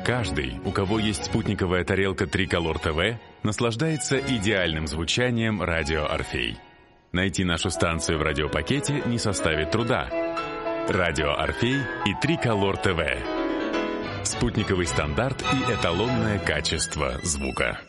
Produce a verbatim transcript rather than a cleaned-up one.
каждый, у кого есть спутниковая тарелка Триколор ТВ, наслаждается идеальным звучанием радио «Орфей». Найти нашу станцию в радиопакете не составит труда. Радио «Орфей» и Триколор ТВ. Спутниковый стандарт и эталонное качество звука.